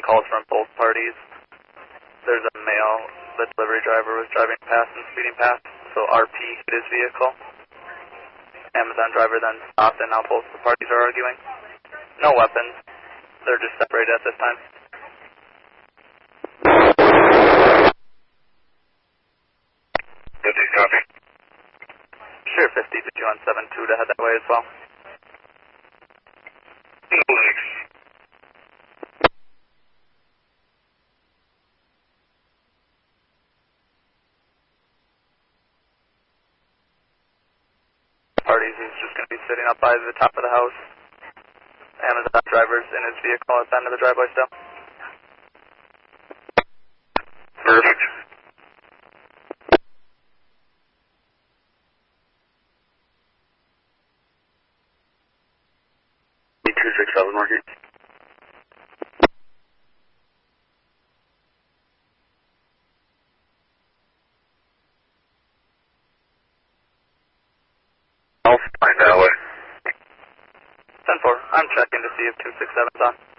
getting calls from both parties. There's a male, the delivery driver was driving past and speeding past, so RP hit his vehicle. Amazon driver then stopped, and now both the parties are arguing. No weapons. They're just separated at this time. 50, copy. Sure, 50, put you on 7-2 to head that way as well. Thanks. Parties is just going to be sitting up by the top of the house. Amazon driver's in his vehicle at the end of the driveway still. Perfect. $267 market. I'll find that way. 10-4, I'm checking to see if 267's on.